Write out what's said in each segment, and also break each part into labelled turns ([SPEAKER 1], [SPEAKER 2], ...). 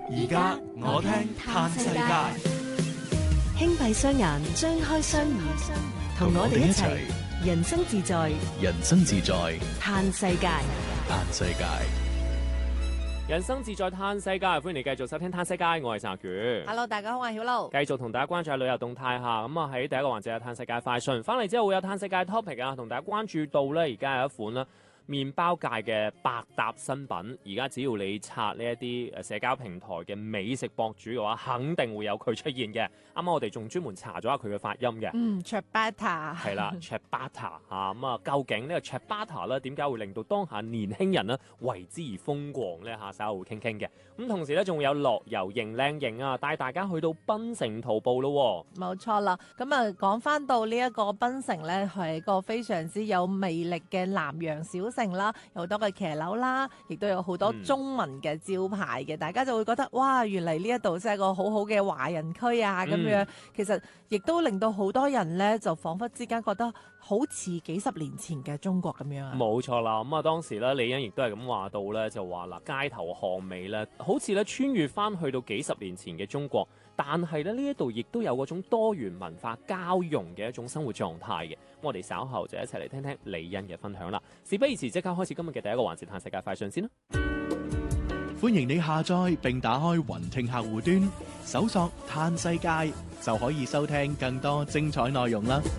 [SPEAKER 1] 而家我聽嘆世界，
[SPEAKER 2] 輕閉雙眼，張開雙耳，同我哋一齊人生自在，
[SPEAKER 1] 人生自在
[SPEAKER 2] 嘆世界。
[SPEAKER 1] 嘆世界。
[SPEAKER 3] 人生自在嘆世界，歡迎你繼續收聽嘆世界，我係陳宇。
[SPEAKER 4] Hello， 大家好，我係曉露。
[SPEAKER 3] 繼續同大家關注下旅遊動態下，咁啊喺第一個環節係嘆世界快訊，翻嚟之後會有嘆世界 topic 啊，同大家關注到呢，而家有一款啦。麵包界嘅百搭新品，而家只要你刷呢一啲社交平台嘅美食博主嘅話，肯定會有佢出現嘅。啱啱我哋仲專門查咗下佢嘅發音嘅。
[SPEAKER 4] ciabatta
[SPEAKER 3] 係啦，ciabatta 嚇咁啊，究竟呢個 ciabatta 咧點解會令到當下年輕人呢為之而瘋狂咧？下稍後會傾傾嘅。咁同時咧仲會有樂遊型靚型啊，帶大家去到檳城徒步咯。
[SPEAKER 4] 冇錯啦，咁啊講翻到呢一個檳城咧，係一個非常之有魅力嘅南洋小城啦，有好多嘅騎樓啦，亦都有好多中文嘅招牌嘅，大家就會覺得哇，原嚟呢一度真係個好好嘅華人區啊咁樣。其實亦都令到好多人咧，就彷彿之間覺得好似幾十年前嘅中國咁樣啊。
[SPEAKER 3] 冇錯啦，咁啊當時咧李欣亦都係咁話到咧，就話嗱街頭巷尾咧，好似咧穿越翻去到幾十年前嘅中國，但係咧呢一度亦都有嗰種多元文化交融嘅一種生活狀態嘅。我哋稍後就一齊嚟聽聽李欣嘅分享啦。事不宜遲，即刻開始今日嘅第一個環節嘆世界快訊先啦。
[SPEAKER 1] 歡迎你下載並打開雲聽客戶端，搜索嘆世界就可以收聽更多精彩內容啦。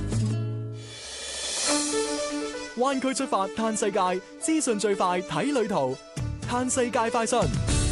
[SPEAKER 1] 灣區出發嘆世界，資訊最快睇旅途，嘆世界快訊。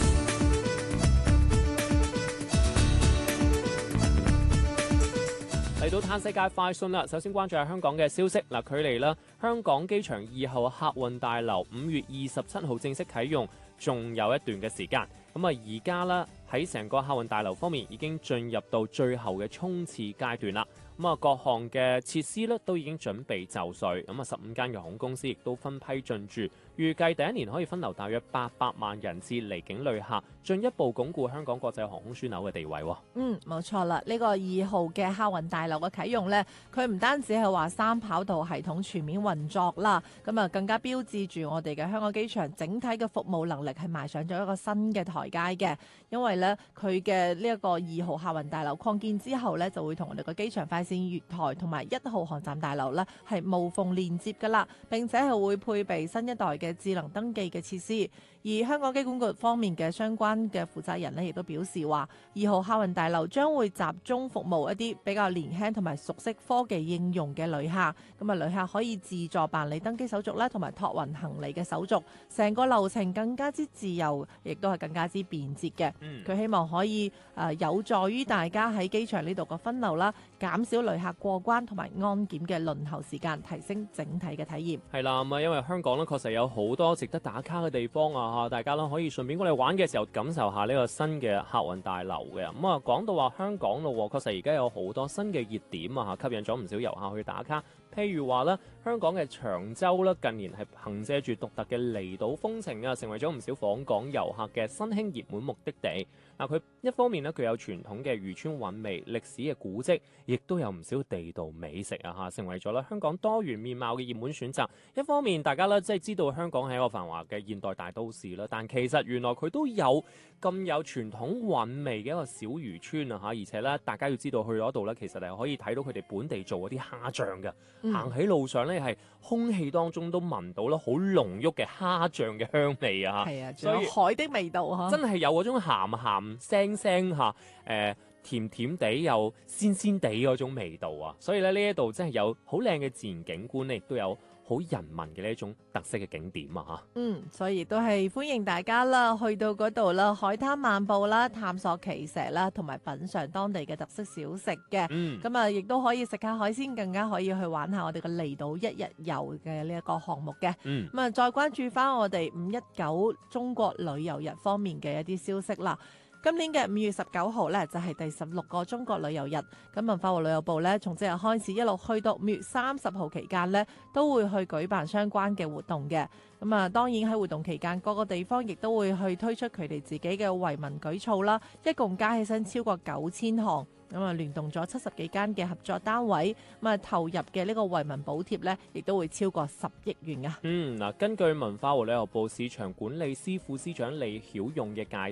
[SPEAKER 3] 嚟到嘆世界快訊啦，首先關注下香港嘅消息嗱，距離啦香港機場2號客運大樓5月27號正式啟用，仲有一段嘅時間。咁啊，而家啦喺成個客運大樓方面已經進入到最後嘅衝刺階段啦。咁啊，各項嘅設施咧都已經準備就緒。咁啊，15間嘅航空公司亦都分批進駐，預計第一年可以分流大約800萬人次離境旅客，進一步鞏固香港國際航空樞紐嘅地位。
[SPEAKER 4] 冇錯啦，呢個2號嘅客運大樓嘅啟用呢，佢唔單止係話3跑道系統全面運作啦，咁啊更加標誌住我哋嘅香港機場整體嘅服務能力係邁上咗一個新嘅台階嘅。因為呢，佢嘅呢一個2號客運大樓擴建之後呢，就會同我哋嘅機場快線月台同埋1號航站大樓呢係無縫連接噶啦，並且係會配備新一代嘅智能登記嘅設施。而香港機管局方面嘅相關嘅負責人呢，亦都表示話，2號客運大樓將會集中服務一啲比較年輕同埋熟悉科技應用嘅旅客。咁啊，旅客可以自助辦理登機手續啦，同埋託運行李嘅手續，成個流程更加之自由，亦都係更加之便捷嘅。佢希望可以有助於大家喺機場呢度個分流啦，減少旅客過關同埋安檢嘅輪候時間，提升整體嘅體驗。
[SPEAKER 3] 係啦，咁啊，因為香港咧確實有好多值得打卡嘅地方啊，大家咧可以順便過嚟玩嘅時候感受下呢個新嘅客運大樓嘅。咁啊，講到話香港咯，確實而家有好多新嘅熱點啊，吸引咗唔少遊客去打卡。譬如話咧，香港嘅長洲咧，近年係憑借住獨特嘅離島風情啊，成為咗唔少訪港遊客嘅新興熱門目的地。嗱，佢一方面咧，佢有傳統嘅漁村韻味、歷史嘅古蹟，亦都有唔少地道美食啊，成為咗咧香港多元面貌嘅熱門選擇。一方面，大家咧即係知道香港係一個繁華嘅現代大都市啦，但其實原來佢都有咁有傳統韻味嘅一個小漁村啊，而且咧，大家要知道去嗰度咧，其實係可以睇到佢哋本地做嗰啲蝦醬嘅。行喺路上咧，係空氣當中都聞到啦，好濃郁嘅蝦醬嘅香味啊！
[SPEAKER 4] 係啊，仲有海的味道嚇，
[SPEAKER 3] 真係有嗰種鹹鹹腥腥嚇，甜甜地又鮮鮮地嗰種味道啊！所以咧，呢一度真係有好靚嘅自然景觀咧，亦都有好人文嘅呢一種特色嘅景點啊！
[SPEAKER 4] 所以亦都係歡迎大家啦，去到嗰度啦，海灘漫步啦，探索奇石啦，同埋品嚐當地嘅特色小食嘅。咁啊，亦都可以食下海鮮，更加可以去玩下我哋嘅離島一日遊嘅呢一個項目嘅。咁啊，再關注翻我哋519中國旅遊日方面嘅一啲消息啦。今年嘅5月19號呢，就係第16個中國旅遊日。咁文化和旅遊部呢，從即日開始一路去到5月30號期間呢，都會去舉辦相關嘅活動嘅。咁啊，當然喺活動期間，各個地方亦都會去推出佢哋自己嘅惠民舉措啦。一共加起身超過9000項。咁啊，聯動咗70幾間嘅合作單位，咁啊投入嘅呢個惠民補貼呢，亦都會超過10億元啊。
[SPEAKER 3] 嗱，根據文化和旅遊部市場管理司副司長李曉勇嘅介